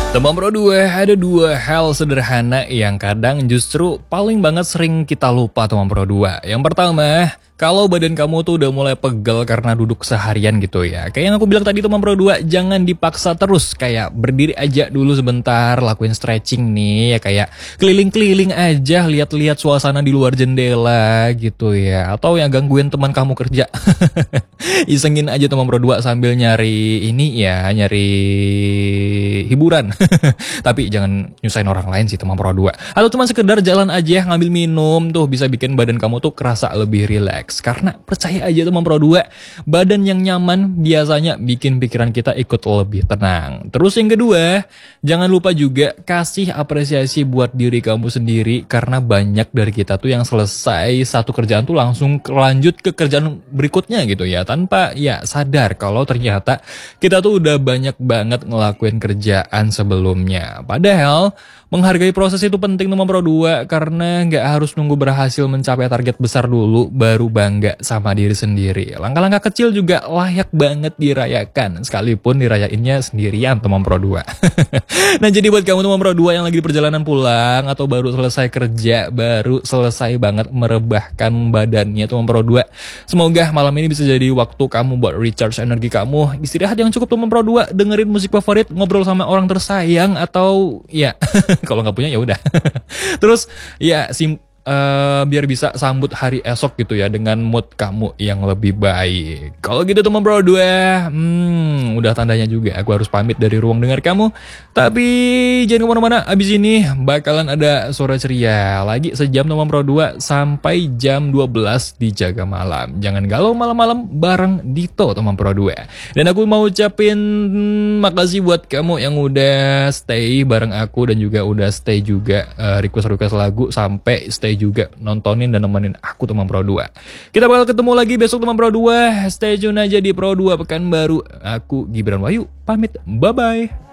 Teman Pro 2, ada dua hal sederhana yang kadang justru paling banget sering kita lupa teman Pro 2. Yang pertama, kalau badan kamu tuh udah mulai pegel karena duduk seharian gitu ya. Kayak yang aku bilang tadi teman Pro 2, jangan dipaksa terus. Kayak berdiri aja dulu sebentar, lakuin stretching nih ya, kayak keliling-keliling aja, lihat-lihat suasana di luar jendela gitu ya. Atau yang gangguin teman kamu kerja. Isengin aja teman Pro 2 sambil nyari ini ya, nyari hiburan. Tapi jangan nyusahin orang lain sih teman Pro 2. Atau cuma sekedar jalan aja ngambil minum tuh bisa bikin badan kamu tuh kerasa lebih rileks. Karena percaya aja teman Pro 2, badan yang nyaman biasanya bikin pikiran kita ikut lebih tenang. Terus yang kedua, jangan lupa juga kasih apresiasi buat diri kamu sendiri. Karena banyak dari kita tuh yang selesai satu kerjaan tuh langsung lanjut ke kerjaan berikutnya gitu ya, tanpa ya sadar kalau ternyata kita tuh udah banyak banget ngelakuin kerjaan sebelumnya. Padahal menghargai proses itu penting teman Pro 2, karena nggak harus nunggu berhasil mencapai target besar dulu baru bangga sama diri sendiri. Langkah-langkah kecil juga layak banget dirayakan, sekalipun dirayainnya sendirian teman Pro 2. Nah jadi buat kamu teman Pro 2 yang lagi di perjalanan pulang atau baru selesai kerja, baru selesai banget merebahkan badannya teman Pro 2, semoga malam ini bisa jadi waktu kamu buat recharge energi kamu, istirahat yang cukup teman Pro 2, dengerin musik favorit, ngobrol sama orang tersayang, atau ya kalau nggak punya ya udah. Terus ya biar bisa sambut hari esok gitu ya dengan mood kamu yang lebih baik. Kalau gitu teman Pro 2, udah tandanya juga aku harus pamit dari ruang dengar kamu. Tapi jangan kemana-mana, abis ini bakalan ada suara ceria lagi sejam teman Pro 2 sampai jam 12 di Jaga Malam. Jangan galau malam-malam bareng Dito teman Pro 2. Dan aku mau ucapin makasih buat kamu yang udah stay bareng aku dan juga udah stay juga request lagu sampai stay juga nontonin dan nemenin aku teman Pro 2. Kita bakal ketemu lagi besok teman Pro 2. Stay tune aja di Pro 2 Pekanbaru. Aku Gibran Wahyu pamit. Bye bye.